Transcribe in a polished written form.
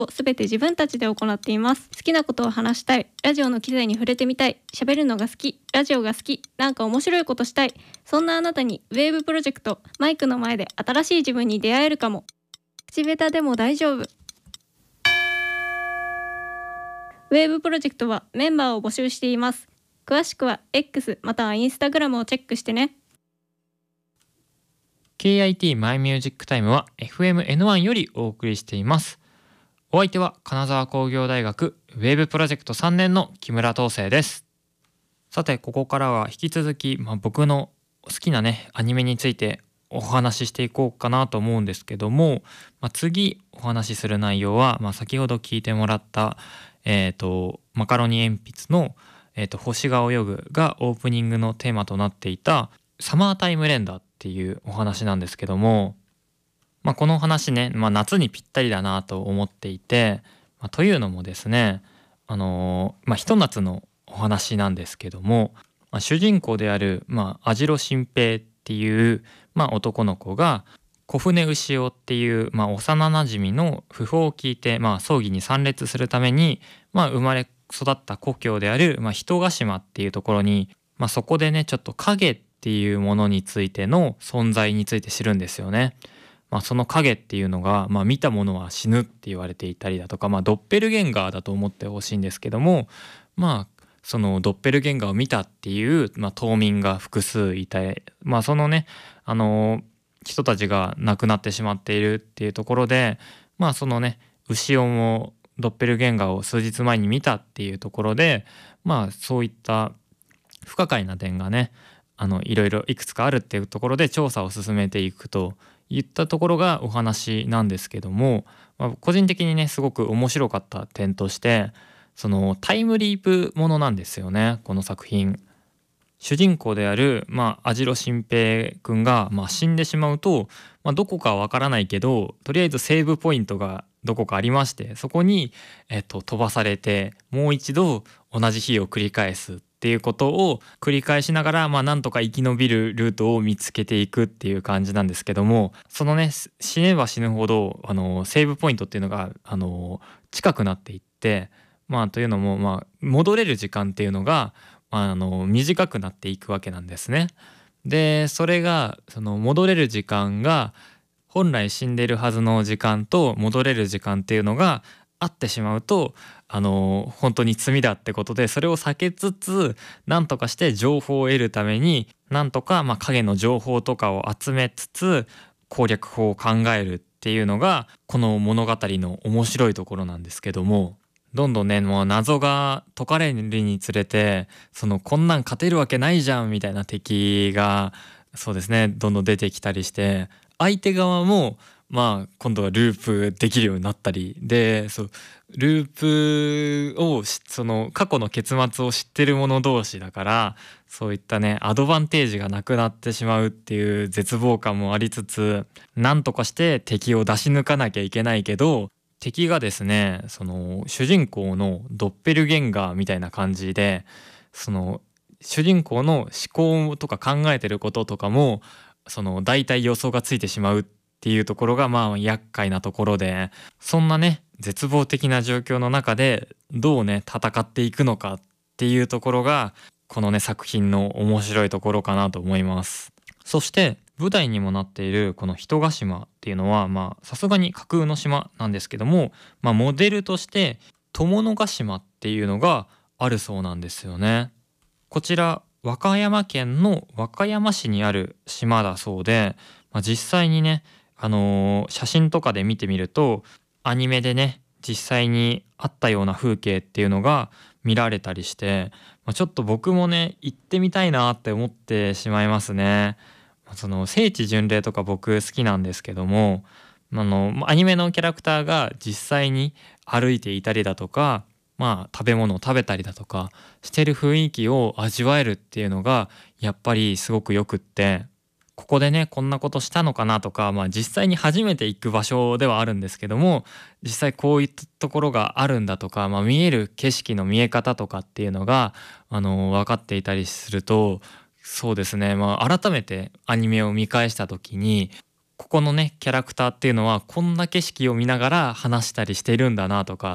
をすべて自分たちで行っています。好きなことを話したい、ラジオの機材に触れてみたい、喋るのが好き、ラジオが好き、なんか面白いことしたい、そんなあなたにウェーブプロジェクト、マイクの前で新しい自分に出会えるかも。口下手でも大丈夫。ウェーブプロジェクトはメンバーを募集しています。詳しくは X または Instagram をチェックしてね。 KIT マイミュージックタイムは FMN1 よりお送りしています。お相手は金沢工業大学ウェーブプロジェクト3年の木村東生です。さてここからは引き続き、僕の好きなねアニメについてお話ししていこうかなと思うんですけども、次お話しする内容は、先ほど聞いてもらった、マカロニ鉛筆の、星が泳ぐがオープニングのテーマとなっていたサマータイム連打っていうお話なんですけども、この話ね、夏にぴったりだなと思っていて、というのもですね、ひと夏のお話なんですけども、主人公である、網代新平っていう、男の子が小船牛尾っていう、幼なじみの訃報を聞いて、葬儀に参列するために、生まれ育った故郷である、人ヶ島っていうところに、そこでねちょっと影っていうものについての存在について知るんですよね。その影っていうのが、見たものは死ぬって言われていたりだとか、ドッペルゲンガーだと思ってほしいんですけども、そのドッペルゲンガーを見たっていう、島民が複数いて、そのね人たちが亡くなってしまっているっていうところで、そのね牛尾もドッペルゲンガーを数日前に見たっていうところで、そういった不可解な点がねいろいろいくつかあるっていうところで調査を進めていくといったところがお話なんですけども、個人的にねすごく面白かった点として、そのタイムリープものなんですよねこの作品。主人公である、網代新平くんが、死んでしまうと、どこかわからないけどとりあえずセーブポイントがどこかありまして、そこに、飛ばされてもう一度同じ日を繰り返すっていうことを繰り返しながら、なんとか生き延びるルートを見つけていくっていう感じなんですけども、そのね死ねば死ぬほどセーブポイントっていうのが近くなっていって、というのも、戻れる時間っていうのが短くなっていくわけなんですね。でそれがその戻れる時間が本来死んでいるはずの時間と戻れる時間っていうのがあってしまうと本当に罪だってことで、それを避けつつ何とかして情報を得るために何とか影の情報とかを集めつつ攻略法を考えるっていうのがこの物語の面白いところなんですけども、どんどんねもう謎が解かれるにつれて、こんなん勝てるわけないじゃんみたいな敵がそうですねどんどん出てきたりして、相手側も今度はループできるようになったりで、ループをその過去の結末を知ってる者同士だから、そういったねアドバンテージがなくなってしまうっていう絶望感もありつつ、なんとかして敵を出し抜かなきゃいけないけど、敵がですねその主人公のドッペルゲンガーみたいな感じで、その主人公の思考とか考えてることとかも大体予想がついてしまうっていうところが厄介なところで、そんなね絶望的な状況の中でどうね戦っていくのかっていうところがこのね作品の面白いところかなと思います。そして舞台にもなっているこの人ヶ島っていうのはさすがに架空の島なんですけども、モデルとして友のヶ島っていうのがあるそうなんですよね。こちら和歌山県の和歌山市にある島だそうで、実際にね写真とかで見てみるとアニメでね実際にあったような風景っていうのが見られたりして、ちょっと僕もね行ってみたいなって思ってしまいますね。その聖地巡礼とか僕好きなんですけども、アニメのキャラクターが実際に歩いていたりだとか、食べ物を食べたりだとかしてる雰囲気を味わえるっていうのがやっぱりすごくよくって、ここでねこんなことしたのかなとか、実際に初めて行く場所ではあるんですけども、実際こういったところがあるんだとか、見える景色の見え方とかっていうのが分かっていたりすると、そうですね改めてアニメを見返した時にここのねキャラクターっていうのはこんな景色を見ながら話したりしているんだなとか、